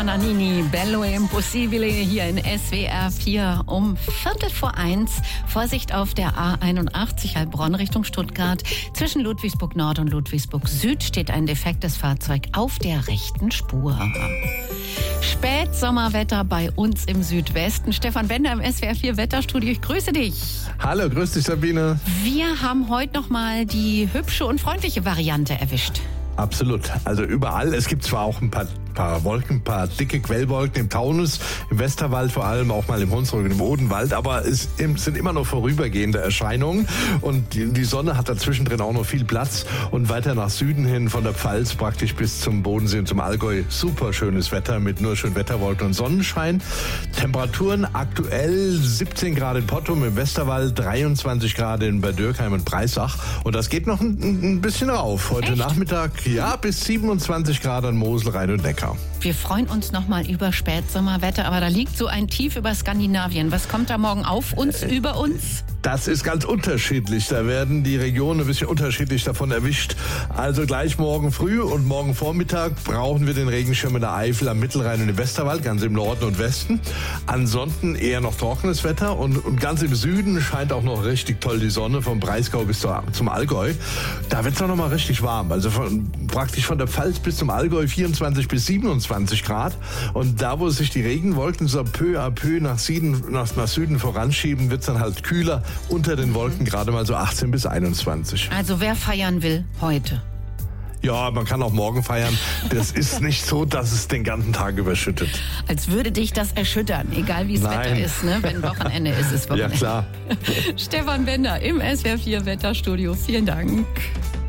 Nannini, Bello Impossibile hier in SWR 4 um 1:15. Vorsicht auf der A81 Heilbronn Richtung Stuttgart. Zwischen Ludwigsburg Nord und Ludwigsburg Süd steht ein defektes Fahrzeug auf der rechten Spur. Spätsommerwetter bei uns im Südwesten. Stefan Bender im SWR 4 Wetterstudio. Ich grüße dich. Hallo, grüß dich, Sabine. Wir haben heute noch mal die hübsche und freundliche Variante erwischt. Absolut. Also überall. Es gibt zwar auch ein paar Wolken, ein paar dicke Quellwolken im Taunus, im Westerwald vor allem, auch mal im Hunsrück und im Odenwald, aber es sind immer noch vorübergehende Erscheinungen und die Sonne hat dazwischen drin auch noch viel Platz und weiter nach Süden hin von der Pfalz praktisch bis zum Bodensee und zum Allgäu super schönes Wetter mit nur schön Wetterwolken und Sonnenschein. Temperaturen aktuell 17 Grad in Pottum im Westerwald, 23 Grad in Bad Dürkheim und Breisach und das geht noch ein bisschen rauf. Heute Nachmittag, ja, bis 27 Grad an Mosel, Rhein und Neckar. Wir freuen uns nochmal über Spätsommerwetter, aber da liegt so ein Tief über Skandinavien. Was kommt da morgen auf uns, über uns? Das ist ganz unterschiedlich. Da werden die Regionen ein bisschen unterschiedlich davon erwischt. Also gleich morgen früh und morgen Vormittag brauchen wir den Regenschirm in der Eifel, am Mittelrhein und im Westerwald, ganz im Norden und Westen. Ansonsten eher noch trockenes Wetter und ganz im Süden scheint auch noch richtig toll die Sonne, vom Breisgau bis zum Allgäu. Da wird es noch mal richtig warm. Also praktisch von der Pfalz bis zum Allgäu 24 bis 27 Grad. Und da, wo sich die Regenwolken so peu à peu nach Süden voranschieben, wird es dann halt kühler. Unter den Wolken gerade mal so 18 bis 21. Also wer feiern will, heute? Ja, man kann auch morgen feiern. Das ist nicht so, dass es den ganzen Tag überschüttet. Als würde dich das erschüttern, egal wie es Wetter ist, ne? Wenn Wochenende ist, ist Wochenende. Ja, klar. Stefan Bender im SWR 4 Wetterstudio. Vielen Dank.